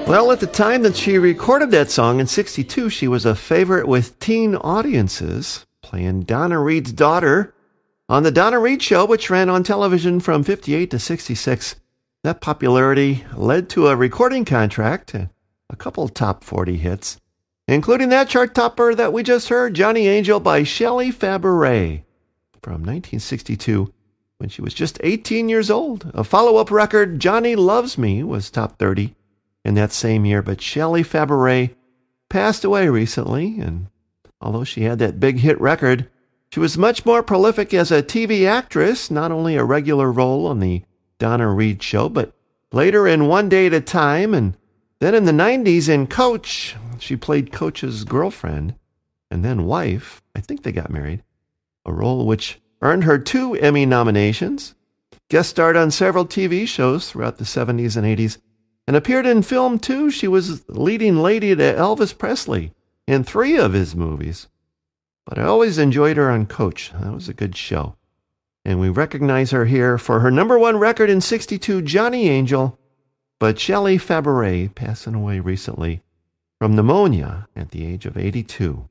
Well, at the time that she recorded that song in 62, she was a favorite with teen audiences, playing Donna Reed's daughter on The Donna Reed Show, which ran on television from 58 to 66. That popularity led to a recording contract and a couple top 40 hits, including that chart topper that we just heard, Johnny Angel by Shelley Fabares from 1962, when she was just 18 years old. A follow-up record, Johnny Loves Me, was top 30 in that same year, but Shelley Fabares passed away recently, and although she had that big hit record, she was much more prolific as a TV actress, not only a regular role on the Donna Reed Show, but later in One Day at a Time, and then in the 90s in Coach. She played Coach's girlfriend and then wife. I think they got married, a role which earned her 2 Emmy nominations, guest starred on several TV shows throughout the 70s and 80s, and appeared in film too. She was leading lady to Elvis Presley in 3 of his movies. But I always enjoyed her on Coach. That was a good show. And we recognize her here for her number 1 record in 62, Johnny Angel. But Shelley Fabares passing away recently from pneumonia at the age of 82.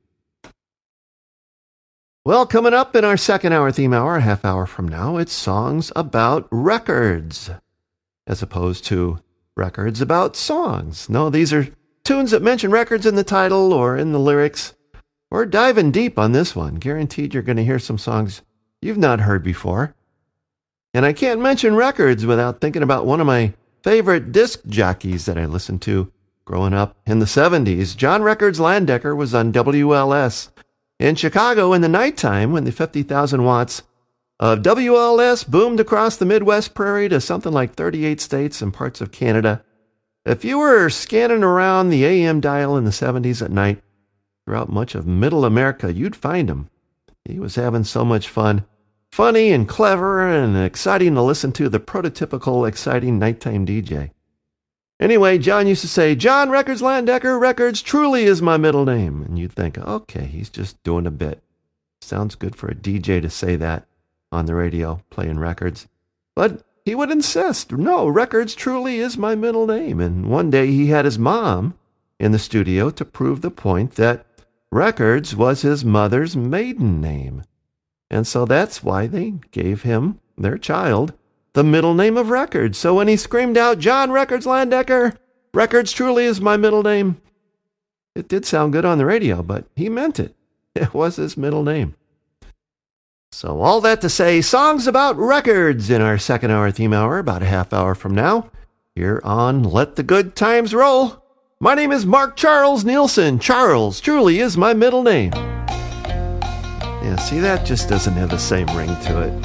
Well, coming up in our second hour theme hour, a half hour from now, it's songs about records, as opposed to records about songs. No, these are tunes that mention records in the title or in the lyrics. We're diving deep on this one. Guaranteed you're going to hear some songs you've not heard before. And I can't mention records without thinking about one of my favorite disc jockeys that I listened to growing up in the 70s. John Records Landecker was on WLS in Chicago in the nighttime when the 50,000 watts of WLS boomed across the Midwest prairie to something like 38 states and parts of Canada. If you were scanning around the AM dial in the 70s at night, throughout much of Middle America, you'd find him. He was having so much fun. Funny and clever and exciting to listen to, the prototypical exciting nighttime DJ. Anyway, John used to say, John Records Landecker Records truly is my middle name. And you'd think, okay, he's just doing a bit. Sounds good for a DJ to say that on the radio, playing records. But he would insist, no, Records truly is my middle name. And one day he had his mom in the studio to prove the point that Records was his mother's maiden name. And so that's why they gave him, their child, the middle name of Records. So when he screamed out, John Records Landecker, Records truly is my middle name, it did sound good on the radio, but he meant it. It was his middle name. So all that to say, songs about records in our second hour theme hour, about a half hour from now, here on Let the Good Times Roll. My name is Mark Charles Nielsen. Charles truly is my middle name. Yeah, see, that just doesn't have the same ring to it.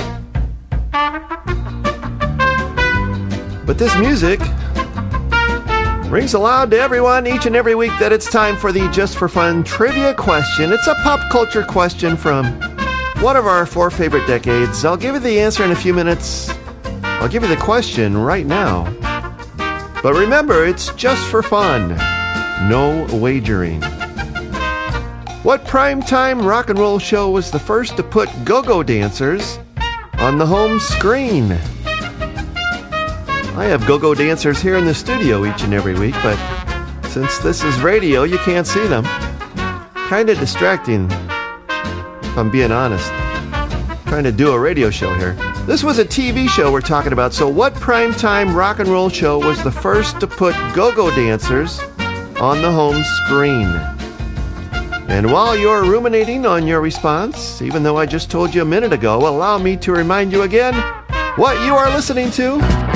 But this music rings aloud to everyone each and every week that it's time for the Just for Fun trivia question. It's a pop culture question from one of our 4 favorite decades. I'll give you the answer in a few minutes. I'll give you the question right now. But remember, it's just for fun. No wagering. What primetime rock and roll show was the first to put go-go dancers on the home screen? I have go-go dancers here in the studio each and every week, but since this is radio, you can't see them. Kind of distracting, if I'm being honest. Trying to do a radio show here. This was a TV show we're talking about, so what primetime rock and roll show was the first to put go-go dancers on the home screen? And while you're ruminating on your response, even though I just told you a minute ago, allow me to remind you again what you are listening to.